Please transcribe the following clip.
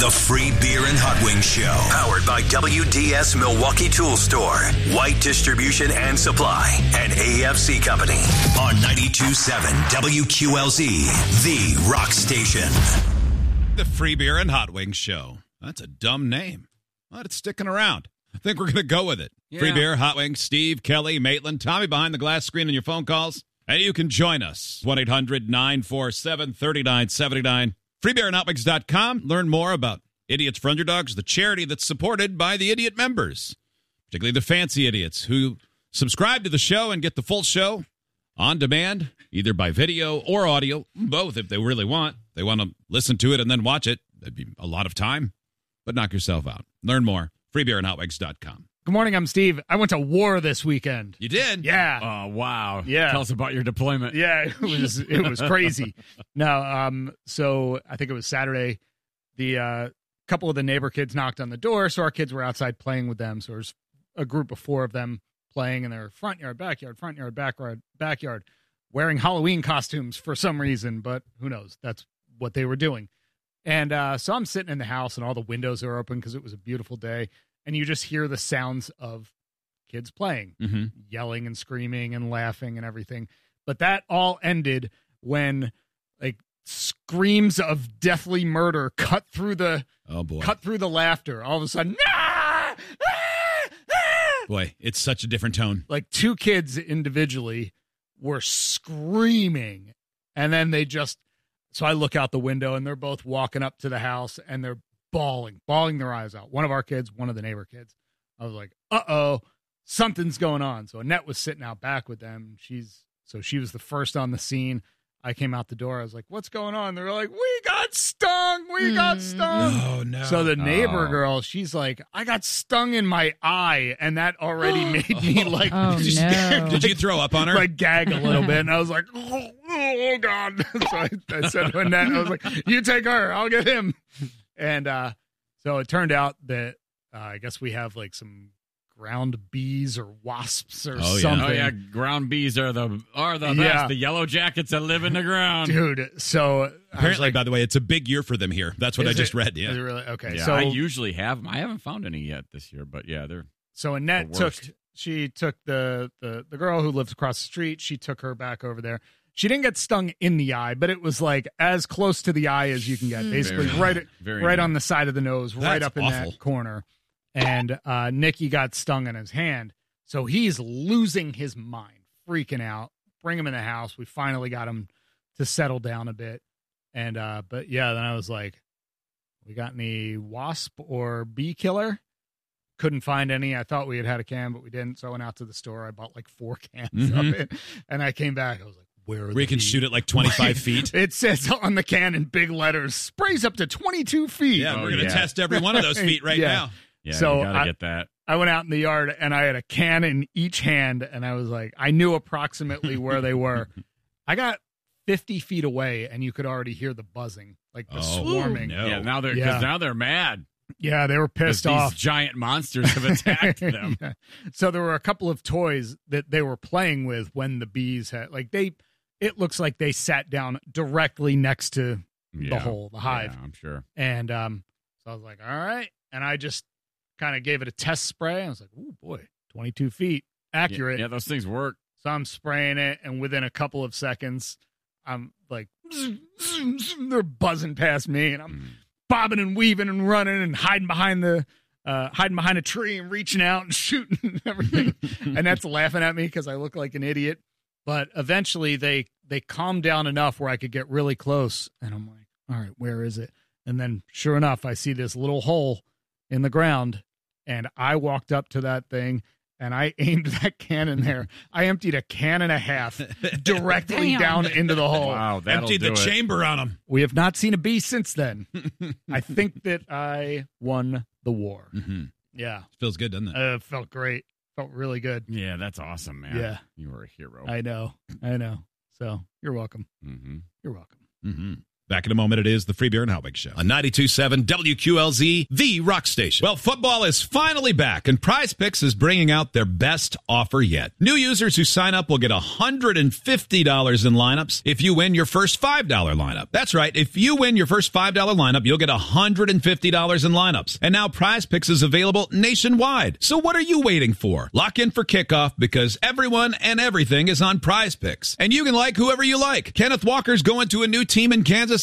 The Free Beer and Hot Wings Show. Powered by WDS Milwaukee Tool Store, White Distribution and Supply, and AFC Company. On 92.7 WQLZ, the rock station. The Free Beer and Hot Wings Show. That's a dumb name, but it's sticking around. I think we're going to go with it. Yeah. Free Beer, Hot Wings, Steve, Kelly, Maitland, Tommy behind the glass screen on your phone calls. And you can join us. 1-800-947-3979. FreeBeerandHotWings.com. Learn more about Idiots for Underdogs, the charity that's supported by the idiot members, particularly the fancy idiots who subscribe to the show and get the full show on demand, either by video or audio, both if they really want. They want to listen to it and then watch it. That'd be a lot of time, but knock yourself out. Learn more. FreeBeerandHotWings.com. Good morning, I'm Steve. I went to war this weekend. You did? Yeah. Oh, wow. Yeah. Tell us about your deployment. Yeah, it was crazy. No, so I think it was Saturday. The couple of the neighbor kids knocked on the door, so our kids were outside playing with them. So there's a group of 4 of them playing in their front yard, backyard, wearing Halloween costumes for some reason, but who knows? That's what they were doing. And so I'm sitting in the house, and all the windows are open because it was a beautiful day. And you just hear the sounds of kids playing, yelling and screaming and laughing and everything. But that all ended when like screams of deathly murder cut through the laughter. All of a sudden, ah! Ah! Ah! Boy, it's such a different tone. Like 2 kids individually were screaming, and then so I look out the window, and they're both walking up to the house, and they're bawling their eyes out. One of our kids, one of the neighbor kids. I was like, uh-oh, something's going on. So Annette was sitting out back with them. She was the first on the scene. I came out the door. I was like, what's going on? They were like, we got stung. Oh, no. So the neighbor girl, she's like, I got stung in my eye. And that already made me like, Did you throw up on her? Like gag a little bit. And I was like, oh God. So I said to Annette, I was like, you take her, I'll get him. And so it turned out that I guess we have like some ground bees or wasps or something. Oh, yeah. Ground bees are the best. The yellow jackets that live in the ground. Dude, so... Apparently, by the way, it's a big year for them here. That's what I just read. Yeah. Is it really? Okay. Yeah, so I usually have them. I haven't found any yet this year, but yeah, they're So Annette took the girl who lives across the street. She took her back over there. She didn't get stung in the eye, but it was like as close to the eye as you can get. Basically, right on the side of the nose, right up in that corner. And Nicky got stung in his hand. So he's losing his mind, freaking out. Bring him in the house. We finally got him to settle down a bit. And but yeah, then I was like, we got any wasp or bee killer? Couldn't find any. I thought we had a can, but we didn't. So I went out to the store. I bought like 4 cans of it. And I came back. I was like, we can shoot it like 25 feet. It says on the can in big letters, sprays up to 22 feet. Yeah, we're going to test every one of those feet now. Yeah, so you gotta get that. I went out in the yard, and I had a can in each hand, and I was like, I knew approximately where they were. I got 50 feet away, and you could already hear the buzzing, like the swarming. No. Yeah, now they're mad. Yeah, they were pissed off. These giant monsters have attacked them. Yeah. So there were a couple of toys that they were playing with when the bees had, like it looks like they sat down directly next to the hive. Yeah, I'm sure. And so I was like, all right. And I just kind of gave it a test spray. I was like, oh boy, 22 feet. Accurate. Yeah, those things work. So I'm spraying it, and within a couple of seconds, I'm like, they're buzzing past me, and I'm bobbing and weaving and running and hiding behind a tree and reaching out and shooting and everything. And that's laughing at me because I look like an idiot. But eventually they calmed down enough where I could get really close, and I'm like, all right, where is it? And then sure enough, I see this little hole in the ground, and I walked up to that thing, and I aimed that can in there. I emptied a can and a half directly down into the hole. Wow, emptied the chamber on them. We have not seen a bee since then. I think that I won the war. Mm-hmm. Yeah. Feels good, doesn't it? It felt great. Felt really good. Yeah, that's awesome, man. Yeah. You were a hero. I know. So, you're welcome. Mm-hmm. You're welcome. Mm-hmm. Back in a moment, it is the Free Beer and Hot Wings Show on 92.7 WQLZ, the rock station. Well, football is finally back, and Prize Picks is bringing out their best offer yet. New users who sign up will get $150 in lineups if you win your first $5 lineup. That's right. If you win your first $5 lineup, you'll get $150 in lineups. And now Prize Picks is available nationwide. So what are you waiting for? Lock in for kickoff because everyone and everything is on Prize Picks. And you can like whoever you like. Kenneth Walker's going to a new team in Kansas